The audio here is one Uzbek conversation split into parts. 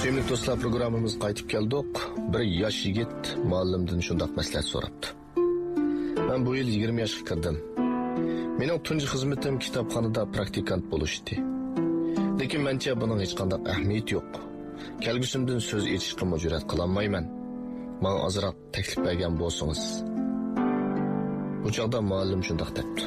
Sevimli dostlar, programımız qaytib keldik. Bir yosh yigit muallimdan shundoq maslahat so'rabdi. Men bu yil 20 yoshga kirdim. Mening tunji xizmatim kitobxonada praktikant bo'lishdi. Lekin mencha buning hech qanday ahamiyati yo'q. Kelgusimdan so'z aytishga jur'at qilolmayman. Menga ozroq taklif bergan bo'lsangiz. Bu chaqda muallim shundoq debdi.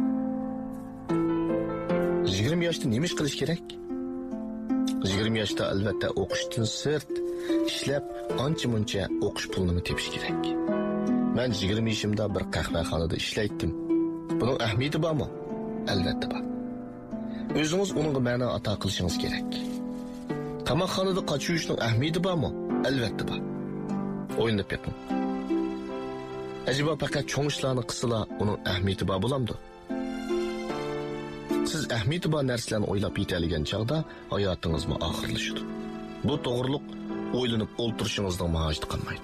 20 yoshda nima ish qilish kerak? 20 yoshda albatta o'qishdan sirt ishlab ancha-muncha o'qish pulini tepish kerak. Men 20 yoshimda bir qahvaxonada ishlaydim. Buning ahamiyati bormi? Albatta bor. O'zingiz uningga ma'no ato qilishingiz kerak. Qamoqxonada qochishning ahamiyati bormi? Albatta bor. O'yinib beqing. Acaba faqat cho'ng ishlarni qilsala uning ahamiyati bor bo'lamdi? Siz ahamiyati bor narsalarni o'ylab yetadigan chaqda hayotingizmi oxirlashadi. Bu to'g'riliq o'ylanib o'ltirishingizning mohiyati qolmaydi.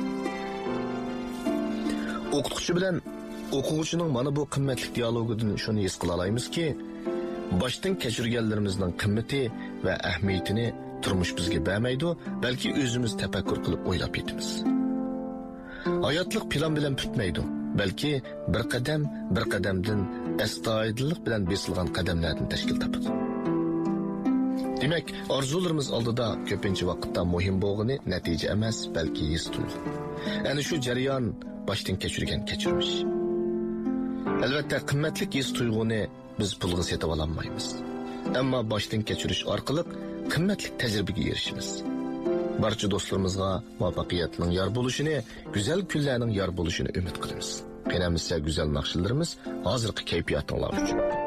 O'qituvchi bilan o'quvchining mana bu qimmatli dialogidan shuni his qila olamizki, boshdan kechirganlarimizning qimmati va ahamiyatini turmush bizga bermaydi, balki o'zimiz tafakkur qilib o'ylab yetamiz. Hayotlik plan bilan bitmaydi, balki bir qadamdan astoydillik bilan besilgan qadamlardan tashkil topadi. Demak, orzularimiz oldida ko'pincha vaqtda muhim bo'lgani natija emas, balki his tuyg'u. Ana shu jarayon boshdan kechirgan kechirmish. Albatta, qimmatli his tuyg'uni biz pulga sotib olmaymiz. Ammo boshdan kechirish orqali qimmatli tajribaga erishamiz. Barcha do'stlarimizga muvaffaqiyatning yor bo'lishini, go'zal kunlarning yor bo'lishini umid qilamiz. Qanamizcha go'zal naqshlarimiz hozirgi kayfiyatlar uchun.